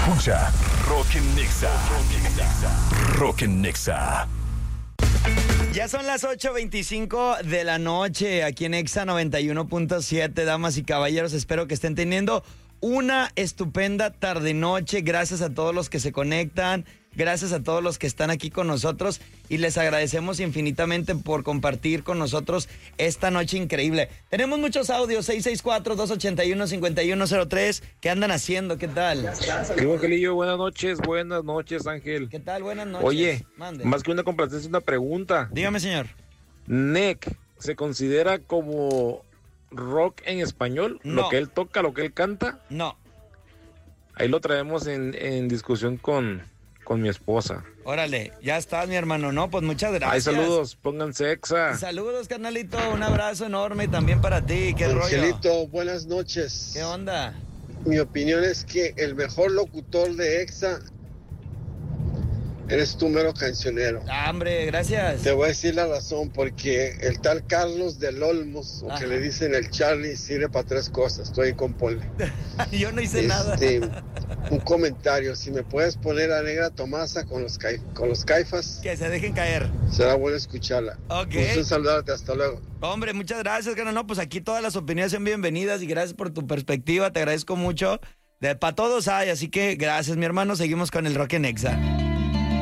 Escucha Rock en Nexa. Rock en Nexa. Ya son las 8:25 de la noche aquí en Exa 91.7, damas y caballeros. Espero que estén teniendo una estupenda tarde-noche. Gracias a todos los que se conectan, gracias a todos los que están aquí con nosotros y les agradecemos infinitamente por compartir con nosotros esta noche increíble. Tenemos muchos audios, 664-281-5103. ¿Qué andan haciendo? ¿Qué tal? ¿Qué Angelillo? Buenas noches, Ángel. ¿Qué tal? Buenas noches. Oye, Mande. más que una complacencia, una pregunta. Dígame, señor. ¿Nick se considera como rock en español? No. ¿Lo que él toca, lo que él canta? No. Ahí lo traemos en discusión con mi esposa. Órale, ya estás, mi hermano, ¿no? Pues muchas gracias. Ay, saludos, pónganse Exa. Saludos, carnalito, un abrazo enorme también para ti. ¿Qué rollo? Angelito, buenas noches. ¿Qué onda? Mi opinión es que el mejor locutor de EXA eres tú, mero cancionero. Ah, hombre, gracias. Te voy a decir la razón, porque el tal Carlos del Olmos, o Ajá. que le dicen el Charlie, sirve para tres cosas. Estoy en Ponle. Yo no hice nada. Un comentario, si me puedes poner a Negra Tomasa con los Caifas, Que se dejen caer. será bueno escucharla. Ok. Gusto saludarte, hasta luego. Hombre, muchas gracias, carnal. No, pues aquí todas las opiniones son bienvenidas y gracias por tu perspectiva. Te agradezco mucho. Para todos hay, así que gracias, mi hermano. Seguimos con el Rock en Exa.